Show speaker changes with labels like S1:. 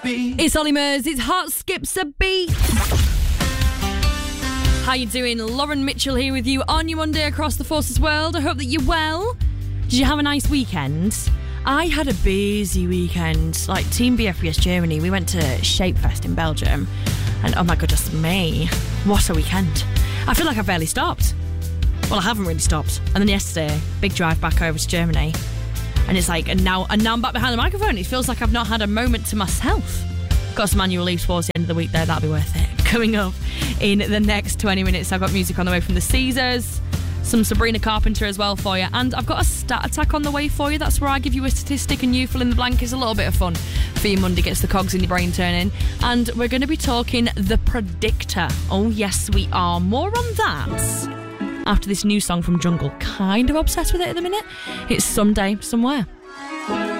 S1: beat.
S2: It's Ollie Murs, it's Heart Skips a Beat. How you doing? Lauren Mitchell here with you on your Monday across the Forces world. I hope that you're well. Did you have a nice weekend? I had a busy weekend. Like Team BFBS Germany, we went to Shapefest in Belgium. And oh my goodness me, what a weekend. I feel like I barely stopped. Well, I haven't really stopped. And then yesterday, big drive back over to Germany. And it's like, and now I'm back behind the microphone. It feels like I've not had a moment to myself. Got some annual leave towards the end of the week there. That'll be worth it. Coming up in the next 20 minutes, I've got music on the way from the Caesars, some Sabrina Carpenter as well for you, and I've got a stat attack on the way for you. That's where I give you a statistic and you fill in the blank. It's a little bit of fun for your Monday, gets the cogs in your brain turning. And we're going to be talking The Predictor. Oh yes, we are. More on that after this new song from Jungle. Kind of obsessed with it at the minute. It's Someday Somewhere.